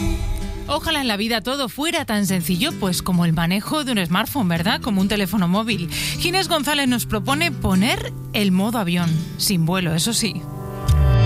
Ojalá en la vida todo fuera tan sencillo pues como el manejo de un smartphone, ¿verdad? Como un teléfono móvil. Ginés González nos propone poner el modo avión, sin vuelo, eso sí.